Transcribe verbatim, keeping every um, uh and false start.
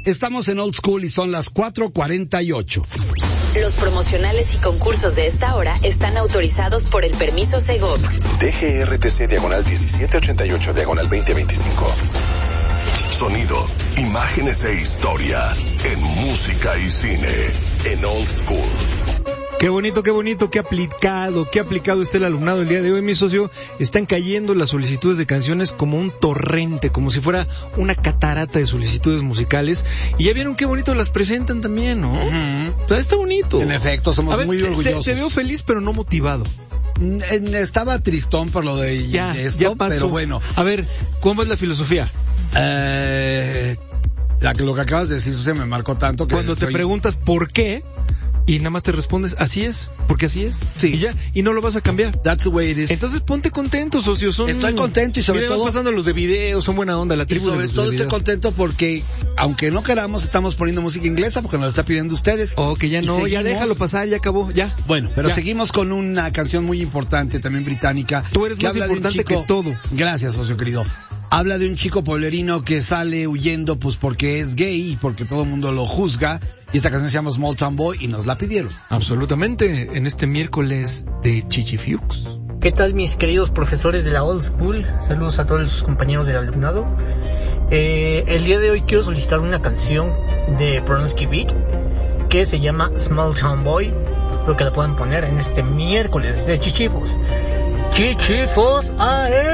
Estamos en Old School y son las cuatro cuarenta y ocho. Los promocionales y concursos de esta hora están autorizados por el permiso Segov. D G R T C diagonal diecisiete ochenta y ocho diagonal veinte veinticinco. Sonido, imágenes e historia en música y cine en Old School. Qué bonito, qué bonito, qué aplicado, qué aplicado está el alumnado el día de hoy, mi socio. Están cayendo las solicitudes de canciones como un torrente, como si fuera una catarata de solicitudes musicales. Y ya vieron qué bonito las presentan también, ¿no? Uh-huh. O sea, está bonito. En efecto, somos A ver, muy te, orgullosos. Te, te veo feliz, pero no motivado. Estaba tristón por lo de, ya, de esto, ya pasó. Pero bueno. A ver, ¿cómo es la filosofía? Eh, la que lo que acabas de decir, Sucia, me marcó tanto que cuando te soy... preguntas por qué y nada más te respondes así es, porque así es. Sí. Y ya, y no lo vas a cambiar. That's the way it is. Entonces ponte contento, socio. Son... Estoy contento y sobre Miren, todo pasando los de videos, son buena onda, la tribu. Y sobre de los todo de estoy contento porque, aunque no queramos, estamos poniendo música inglesa porque nos lo está pidiendo ustedes. Oh, que ya no, seguimos... ya déjalo pasar, ya acabó, ya. Bueno, pero ya. Seguimos con una canción muy importante, también británica. Tú eres que más habla importante de un chico... que todo. Gracias, socio querido. Habla de un chico pueblerino que sale huyendo pues porque es gay y porque todo el mundo lo juzga. Y esta canción se llama Small Town Boy y nos la pidieron. Absolutamente, en este miércoles de Chichifiux. ¿Qué tal, mis queridos profesores de la Old School? Saludos a todos sus compañeros del alumnado. Eh, el día de hoy quiero solicitar una canción de Pronsky Beat que se llama Small Town Boy. Espero que la puedan poner en este miércoles de Chichifos. Chichifos a él.